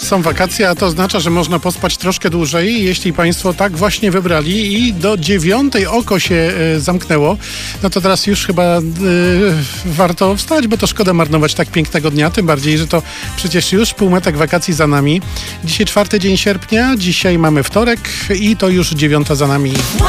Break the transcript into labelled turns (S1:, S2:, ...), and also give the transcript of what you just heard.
S1: Są wakacje, a to oznacza, że można pospać troszkę dłużej, jeśli Państwo tak właśnie wybrali i do 9:00 oko się zamknęło, no to teraz już chyba warto wstać, bo to szkoda marnować tak pięknego dnia, tym bardziej, że to przecież już półmetek wakacji za nami. Dzisiaj 4 dzień sierpnia, dzisiaj mamy wtorek i to już 9:00 za nami.